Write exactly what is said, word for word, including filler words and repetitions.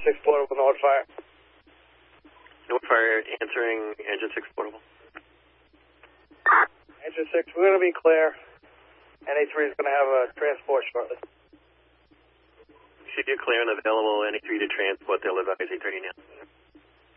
six portable, Northfire. Northfire answering engine six portable. Engine six, we're going to be clear. N A three is going to have a transport shortly. Should you clear and available N A three to transport, they'll advise eight thirty now.